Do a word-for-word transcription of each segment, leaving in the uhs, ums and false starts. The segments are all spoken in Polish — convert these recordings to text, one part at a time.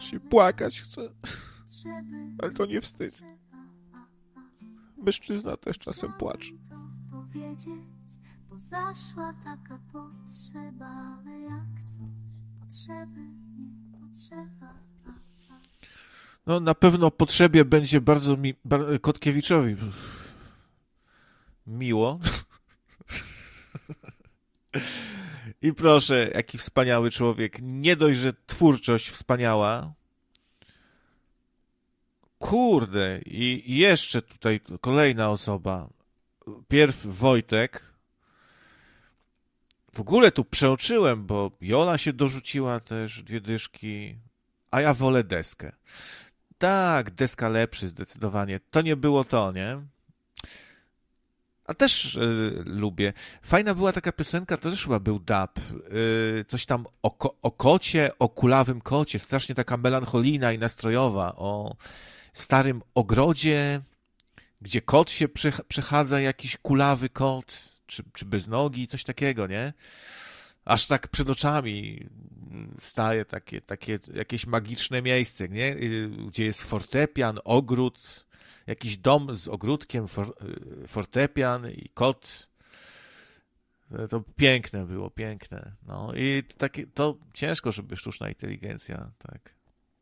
się płakać chce. Ale to nie wstyd. Mężczyzna też czasem płacze. Bo zaszła taka potrzeba, ale jak coś potrzeby nie potrzeba. No na pewno potrzebie będzie bardzo mi, bar, Kotkiewiczowi miło. I proszę, jaki wspaniały człowiek. Nie dość, że twórczość wspaniała. Kurde, i jeszcze tutaj kolejna osoba. Pierw Wojtek. W ogóle tu przeoczyłem, bo Jola się dorzuciła też dwie dyszki, a ja wolę deskę. Tak, deska lepszy zdecydowanie. To nie było to, nie? A też y, lubię. Fajna była taka piosenka, to też chyba był dub. Y, coś tam o, ko- o kocie, o kulawym kocie. Strasznie taka melancholijna i nastrojowa. O starym ogrodzie, gdzie kot się przech- przechadza, jakiś kulawy kot, czy, czy bez nogi, coś takiego, nie? Aż tak przed oczami staje takie, takie jakieś magiczne miejsce, nie? Gdzie jest fortepian, ogród, jakiś dom z ogródkiem, for, fortepian i kot. To piękne było, piękne. No i takie, to ciężko, żeby sztuczna inteligencja, tak.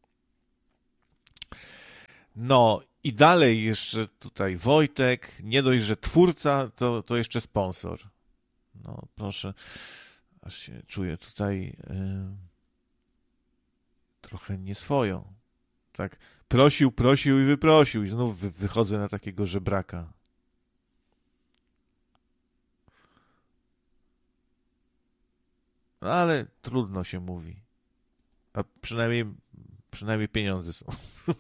No i dalej jeszcze tutaj Wojtek, nie dość, że twórca, to, to jeszcze sponsor. No proszę, aż się czuję tutaj yy, trochę nieswojo. Tak, prosił, prosił i wyprosił i znów wy, wychodzę na takiego żebraka. No ale trudno się mówi. A przynajmniej, przynajmniej pieniądze są.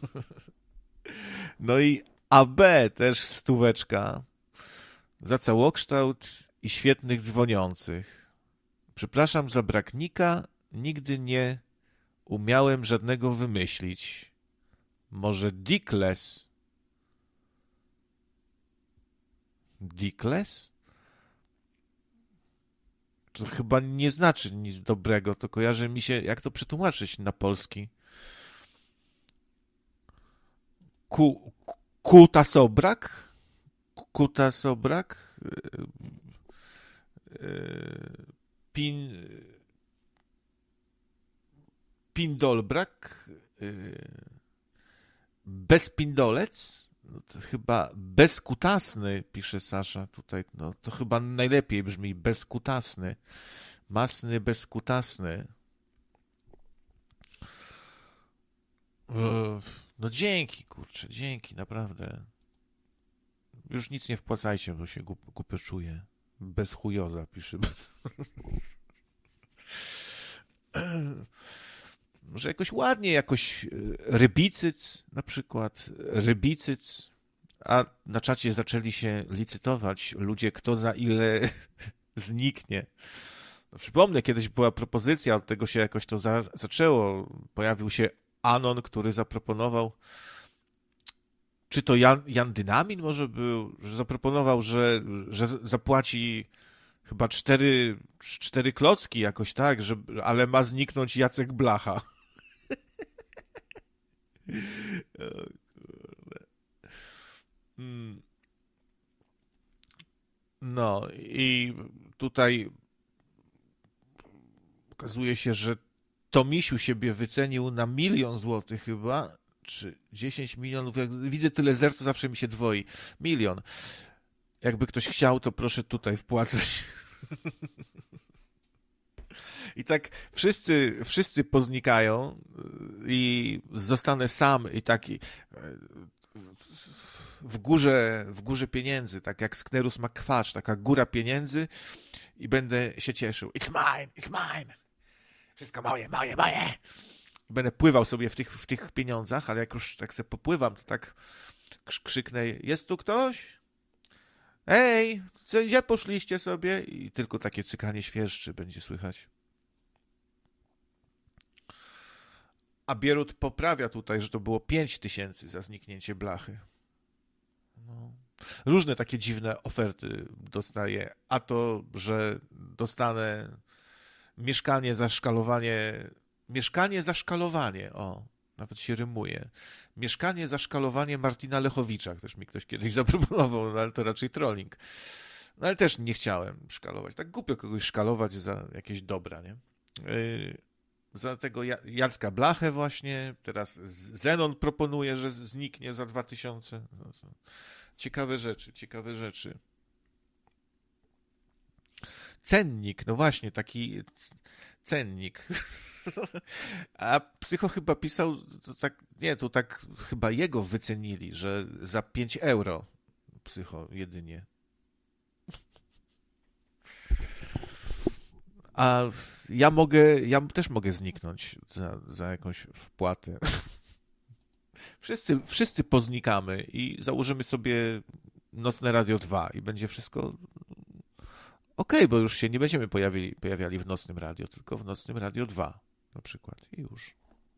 No i A B też stóweczka za całokształt i świetnych dzwoniących. Przepraszam za braknika, nigdy nie umiałem żadnego wymyślić. Może Dickless? Dickless? To chyba nie znaczy nic dobrego, to kojarzy mi się, jak to przetłumaczyć na polski. Ku, kutasobrak? Kutasobrak? Pin... Pindolbrak? Bezpindolec? No to chyba bezkutasny, pisze Sasza tutaj. No to chyba najlepiej brzmi bezkutasny. Masny, bezkutasny. No dzięki, kurczę, dzięki, naprawdę. Już nic nie wpłacajcie, bo się głupio czuję. Bez chujoza, pisze. Może jakoś ładnie, jakoś rybicyc na przykład, rybicyc, a na czacie zaczęli się licytować ludzie, kto za ile zniknie. No, przypomnę, kiedyś była propozycja, od tego się jakoś to za, zaczęło. Pojawił się Anon, który zaproponował, czy to Jan, Jan Dynamin może był, że zaproponował, że, że zapłaci chyba cztery, cztery klocki jakoś tak, że, ale ma zniknąć Jacek Blacha. O kurde. Hmm. No i tutaj okazuje się, że Tomisiu siebie wycenił na milion złotych chyba, czy dziesięć milionów. Jak widzę tyle zer, to zawsze mi się dwoi. Milion. Jakby ktoś chciał, to proszę tutaj wpłacać. I tak wszyscy, wszyscy poznikają i zostanę sam i taki w górze, w górze pieniędzy, tak jak Sknerus McQuatch, taka góra pieniędzy i będę się cieszył. It's mine, it's mine. Wszystko moje, moje, moje. Będę pływał sobie w tych, w tych pieniądzach, ale jak już tak sobie popływam, to tak krzyknę, jest tu ktoś? Ej, co, gdzie poszliście sobie? I tylko takie cykanie świerszczy będzie słychać. A Bierut poprawia tutaj, że to było pięć tysięcy za zniknięcie blachy. No. Różne takie dziwne oferty dostaję. A to, że dostanę mieszkanie za szkalowanie... Mieszkanie za szkalowanie, o. Nawet się rymuje. Mieszkanie za szkalowanie Martina Lechowicza. Też mi ktoś kiedyś zaproponował, no ale to raczej trolling. No ale też nie chciałem szkalować. Tak głupio kogoś szkalować za jakieś dobra, nie? Yy, za tego Ja- Jacka Blachę właśnie. Teraz Z- Zenon proponuje, że zniknie za dwa tysiące. No, co- ciekawe rzeczy, ciekawe rzeczy. Cennik, no właśnie, taki c- cennik. A Psycho chyba pisał, to tak, nie, to tak chyba jego wycenili, że za pięć euro Psycho jedynie. A ja mogę, ja też mogę zniknąć za, za jakąś wpłatę. Wszyscy, wszyscy poznikamy i założymy sobie Nocne Radio dwa i będzie wszystko okej, bo już się nie będziemy pojawiali, pojawiali w Nocnym Radio, tylko w Nocnym Radio dwa na przykład i już.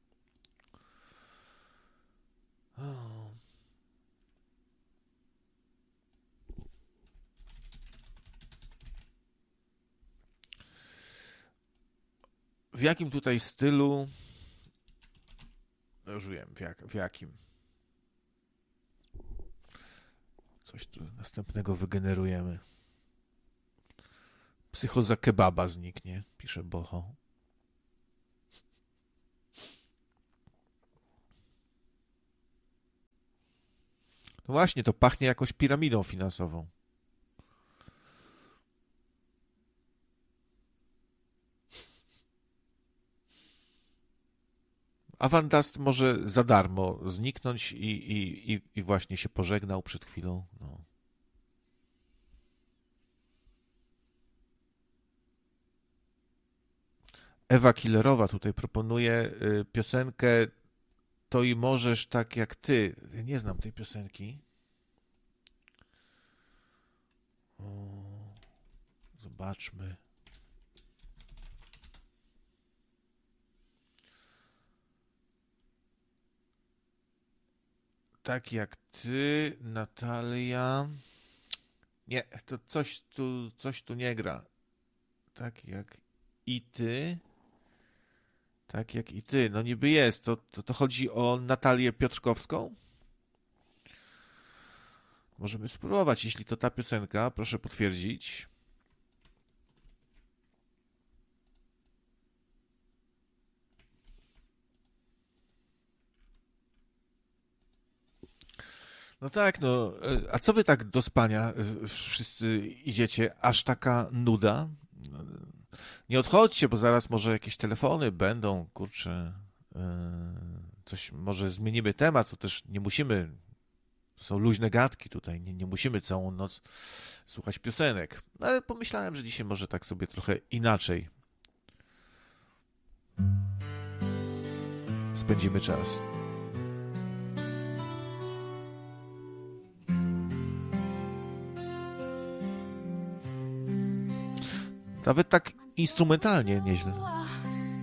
O. W jakim tutaj stylu? No już wiem, w, jak, w jakim. Coś tu następnego wygenerujemy. Psycho za kebaba zniknie, pisze Boho. No właśnie, to pachnie jakoś piramidą finansową. Awandast może za darmo zniknąć i, i, i, i właśnie się pożegnał przed chwilą. No. Ewa Killerowa tutaj proponuje y, piosenkę To i możesz tak jak ty. Ja nie znam tej piosenki. O, zobaczmy. Tak jak ty, Natalia. Nie, to coś tu, coś tu nie gra. Tak jak i ty. Tak jak i ty. No niby jest. To, to, to chodzi o Natalię Piotrkowską? Możemy spróbować. Jeśli to ta piosenka, proszę potwierdzić. No tak, no. A co wy tak do spania wszyscy idziecie? Aż taka nuda? Nie odchodźcie, bo zaraz może jakieś telefony będą, kurczę. Coś, może zmienimy temat, to też nie musimy. To są luźne gadki tutaj, nie, nie musimy całą noc słuchać piosenek. No, ale pomyślałem, że dzisiaj może tak sobie trochę inaczej spędzimy czas. Nawet tak instrumentalnie nieźle.